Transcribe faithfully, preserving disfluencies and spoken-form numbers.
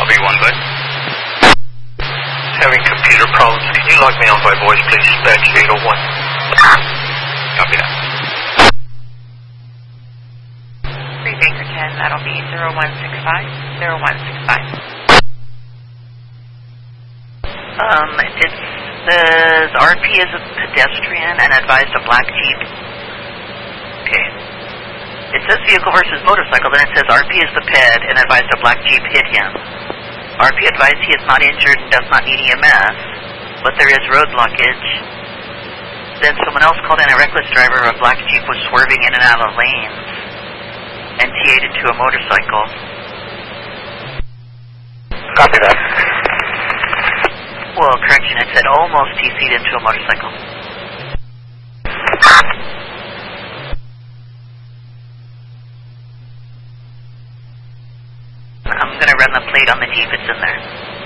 L B one, bud. Having computer problems. Can you log me on by voice, please? Back to eight oh one. Copy that. three Baker ten, that'll be zero one six five, zero one six five. Um, it says R P is a pedestrian and advised a black Jeep. Okay. It says vehicle versus motorcycle, then it says R P is the ped and advised a black Jeep hit him. R P advised he is not injured and does not need E M S, but there is road blockage. Then someone else called in a reckless driver of a black Jeep was swerving in and out of lanes and T A'd into a motorcycle. Copy that. Well, correction, it said almost T C'd into a motorcycle. I'm going to run the plate on the Jeep, it's in there.